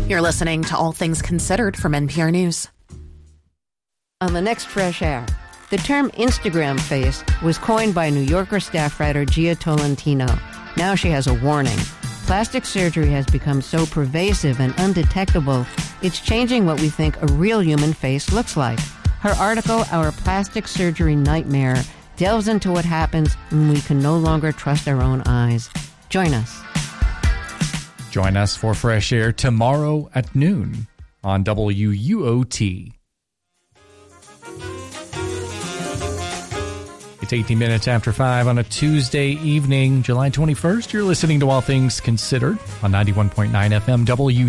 You're listening to All Things Considered from NPR News. On the next Fresh Air, the term Instagram face was coined by New Yorker staff writer Gia Tolentino. Now she has a warning. Plastic surgery has become so pervasive and undetectable, it's changing what we think a real human face looks like. Her article, Our Plastic Surgery Nightmare, delves into what happens when we can no longer trust our own eyes. Join us. Join us for Fresh Air tomorrow at noon on WUOT. It's 18 minutes after 5 on a Tuesday evening, July 21st. You're listening to All Things Considered on 91.9 FM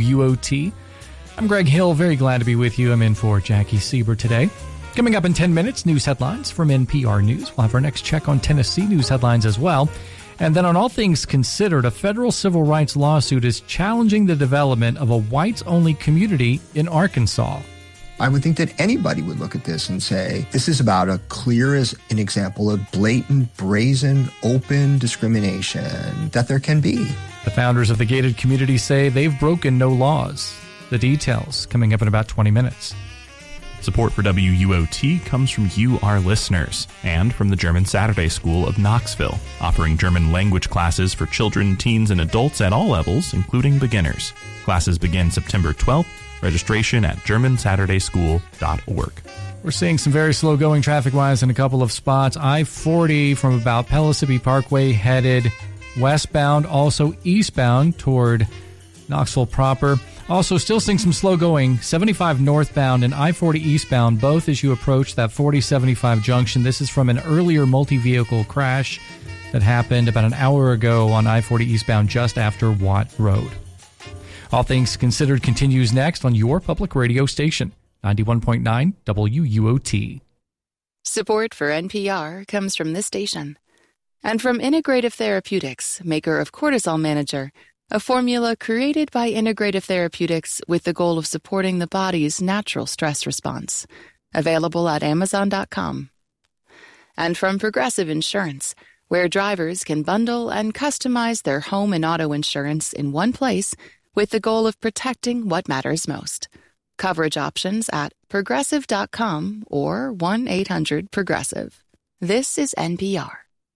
WUOT. I'm Greg Hill, very glad to be with you. I'm in for Jackie Sieber today. Coming up in 10 minutes, news headlines from NPR News. We'll have our next check on Tennessee news headlines as well. And then on All Things Considered, a federal civil rights lawsuit is challenging the development of a whites-only community in Arkansas. I would think that anybody would look at this and say, this is about as clear as an example of blatant, brazen, open discrimination that there can be. The founders of the gated community say they've broken no laws. The details coming up in about 20 minutes. Support for WUOT comes from you, our listeners, and from the German Saturday School of Knoxville, offering German language classes for children, teens, and adults at all levels, including beginners. Classes begin September 12th. Registration at GermanSaturdaySchool.org. We're seeing some very slow-going traffic-wise in a couple of spots. I-40 from about Pellissippi Parkway headed westbound, also eastbound toward Knoxville proper. Also, still seeing some slow going, 75 northbound and I-40 eastbound, both as you approach that 40-75 junction. This is from an earlier multi-vehicle crash that happened about an hour ago on I-40 eastbound just after Watt Road. All Things Considered continues next on your public radio station, 91.9 WUOT. Support for NPR comes from this station and from Integrative Therapeutics, maker of Cortisol Manager, a formula created by Integrative Therapeutics with the goal of supporting the body's natural stress response. Available at Amazon.com. And from Progressive Insurance, where drivers can bundle and customize their home and auto insurance in one place with the goal of protecting what matters most. Coverage options at Progressive.com or 1-800-PROGRESSIVE. This is NPR.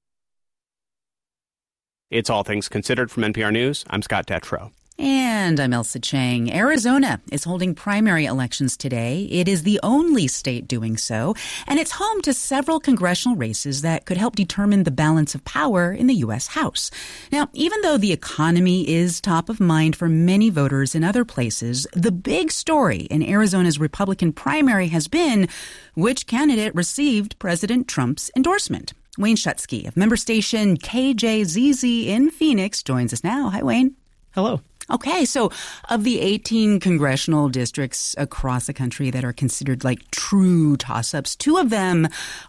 It's All Things Considered from NPR News. I'm Scott Detrow. And I'm Elsa Chang. Arizona is holding primary elections today. It is the only state doing so, and it's home to several congressional races that could help determine the balance of power in the U.S. House. Now, even though the economy is top of mind for many voters in other places, the big story in Arizona's Republican primary has been which candidate received President Trump's endorsement. Wayne Schutsky of member station KJZZ in Phoenix joins us now. Hi, Wayne. Hello. Okay, so of the 18 congressional districts across the country that are considered like true toss-ups, 2 of them